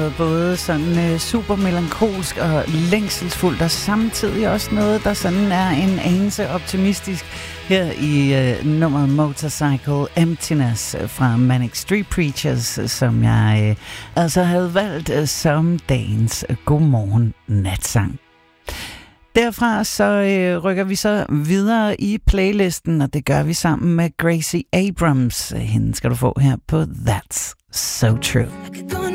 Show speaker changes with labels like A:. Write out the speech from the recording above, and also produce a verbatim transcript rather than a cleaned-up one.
A: noget både sådan uh, super melankolsk og længselsfuldt, og samtidig også noget, der sådan er en anelse optimistisk her i uh, nummeret Motorcycle Emptiness fra Manic Street Preachers, som jeg uh, altså havde valgt uh, som dagens uh, godmorgen natsang. Derfra så øh, rykker vi så videre i playlisten, og det gør vi sammen med Gracie Abrams. Hende skal du få her på That's So True.